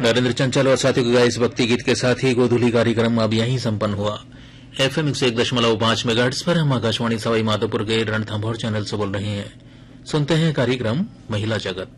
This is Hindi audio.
नरेंद्र चंचल और साथी को गाए इस भक्ति गीत के साथ ही गोधूली कार्यक्रम अब यहीं संपन्न हुआ। FM 101.5 मेगाहर्ट्ज पर हम आकाशवाणी सवाई माधोपुर के रणथंभौर चैनल से बोल रहे हैं। सुनते हैं कार्यक्रम महिला जगत।